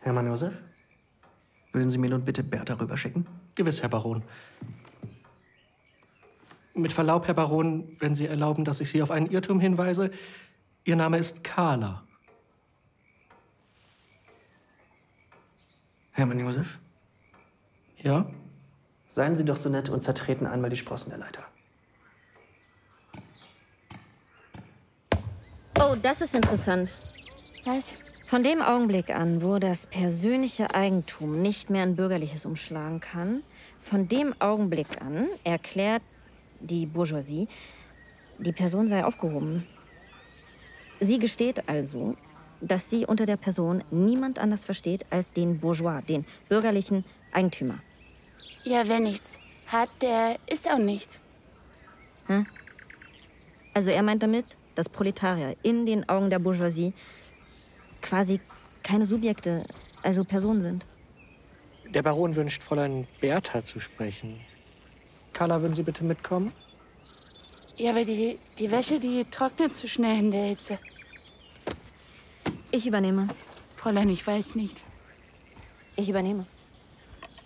Hermann Josef? Würden Sie mir nun bitte Bertha rüberschicken? Gewiss, Herr Baron. Mit Verlaub, Herr Baron, wenn Sie erlauben, dass ich Sie auf einen Irrtum hinweise. Ihr Name ist Carla. Hermann Josef? Ja? Seien Sie doch so nett und zertreten einmal die Sprossen der Leiter. Oh, das ist interessant. Was? Von dem Augenblick an, wo das persönliche Eigentum nicht mehr in Bürgerliches umschlagen kann, von dem Augenblick an erklärt die Bourgeoisie, die Person sei aufgehoben. Sie gesteht also, dass sie unter der Person niemand anders versteht als den Bourgeois, den bürgerlichen Eigentümer. Ja, wer nichts hat, der ist auch nichts. Hä? Also er meint damit, dass Proletarier in den Augen der Bourgeoisie quasi keine Subjekte, also Personen sind. Der Baron wünscht Fräulein Bertha zu sprechen. Carla, würden Sie bitte mitkommen? Ja, aber die Wäsche, die trocknet zu schnell in der Hitze. Ich übernehme. Fräulein, ich weiß nicht. Ich übernehme.